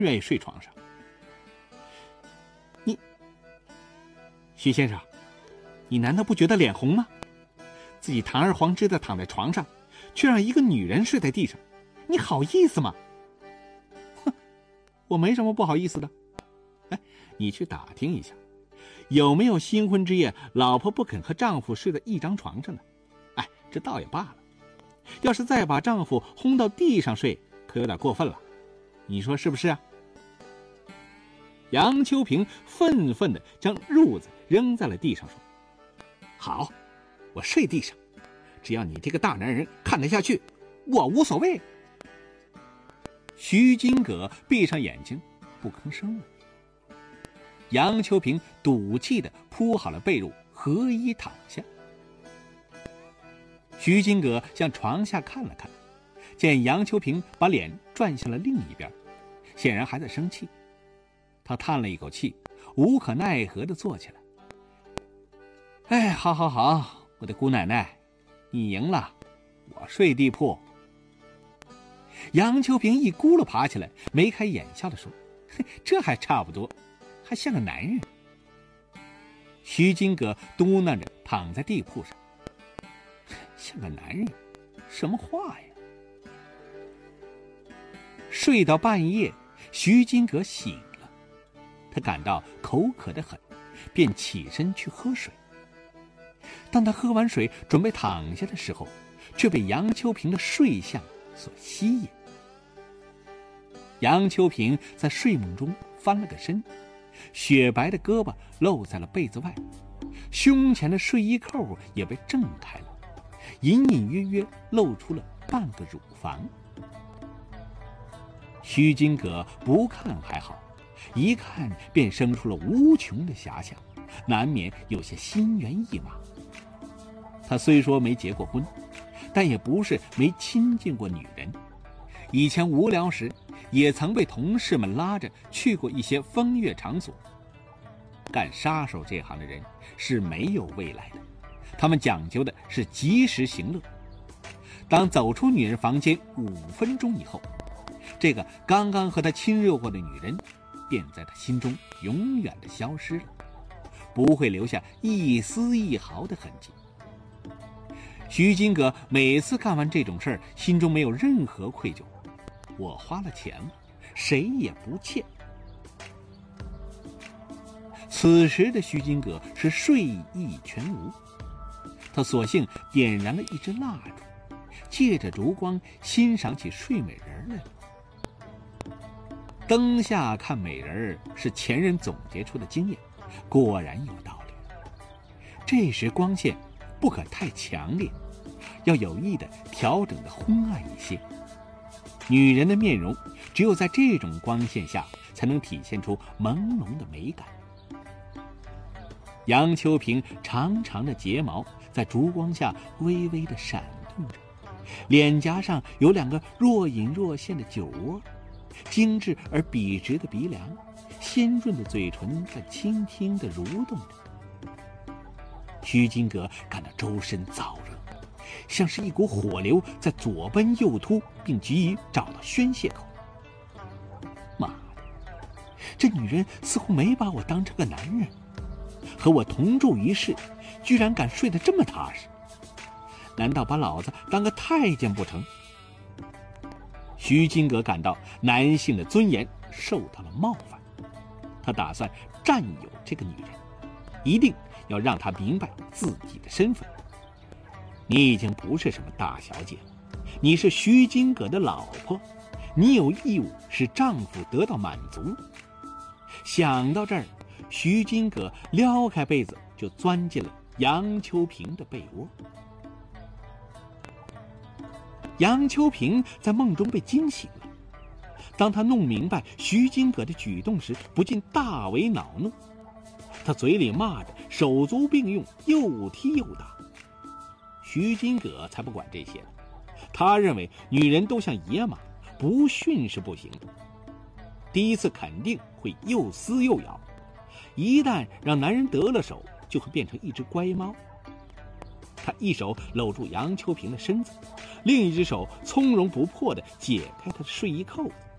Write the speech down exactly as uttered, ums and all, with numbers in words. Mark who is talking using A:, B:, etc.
A: 愿意睡床上。你，徐先生，你难道不觉得脸红吗？自己堂而皇之的躺在床上，却让一个女人睡在地上，你好意思吗？哼，我没什么不好意思的。哎，你去打听一下，有没有新婚之夜老婆不肯和丈夫睡在一张床上的？哎，这倒也罢了，要是再把丈夫轰到地上睡，可有点过分了，你说是不是啊？杨秋平愤愤地将褥子扔在了地上，说：好，我睡地上，只要你这个大男人看得下去，我无所谓。徐金阁闭上眼睛不吭声了。杨秋平赌气地铺好了被褥，合衣躺下。徐金阁向床下看了看，见杨秋平把脸转向了另一边，显然还在生气。他叹了一口气，无可奈何地坐起来。哎，好好好，我的姑奶奶，你赢了，我睡地铺。杨秋平一咕噜爬起来，眉开眼笑地说：这还差不多，还像个男人。徐金阁嘟囔着躺在地铺上：像个男人，什么话呀？睡到半夜，徐金阁醒了，他感到口渴得很，便起身去喝水。当他喝完水准备躺下的时候，却被杨秋平的睡相所吸引。杨秋平在睡梦中翻了个身，雪白的胳膊露在了被子外，胸前的睡衣扣也被挣开了，隐隐约约露出了半个乳房。徐金阁不看还好，一看便生出了无穷的遐想，难免有些心猿意马。他虽说没结过婚，但也不是没亲近过女人。以前无聊时，也曾被同事们拉着去过一些风月场所。干杀手这行的人是没有未来的，他们讲究的是及时行乐。当走出女人房间五分钟以后，这个刚刚和他亲热过的女人便在他心中永远的消失了，不会留下一丝一毫的痕迹。徐金阁每次干完这种事儿，心中没有任何愧疚。我花了钱了，谁也不欠。此时的徐金阁是睡意全无，他索性点燃了一支蜡烛，借着烛光欣赏起睡美人来了。灯下看美人是前人总结出的经验，果然有道理。这时光线不可太强烈，要有意的调整的昏暗一些。女人的面容只有在这种光线下才能体现出朦胧的美感。杨秋平长长的睫毛在烛光下微微的闪动着，脸颊上有两个若隐若现的酒窝，精致而笔直的鼻梁，鲜润的嘴唇在轻轻地蠕动着。徐金阁感到周身燥热，像是一股火流在左奔右突，并急于找到宣泄口。妈的，这女人似乎没把我当成个男人，和我同住一室，居然敢睡得这么踏实，难道把老子当个太监不成？徐金阁感到男性的尊严受到了冒犯，他打算占有这个女人，一定要让她明白自己的身份。你已经不是什么大小姐了，你是徐金阁的老婆，你有义务使丈夫得到满足。想到这儿，徐金阁撩开被子就钻进了杨秋平的被窝。杨秋平在梦中被惊醒了，当他弄明白徐金阁的举动时，不禁大为恼怒。他嘴里骂着，手足并用，又踢又打。徐金阁才不管这些呢，他认为女人都像野马，不训是不行的。第一次肯定会又撕又咬，一旦让男人得了手，就会变成一只乖猫。他一手搂住杨秋平的身子，另一只手从容不迫地解开他的睡衣扣子，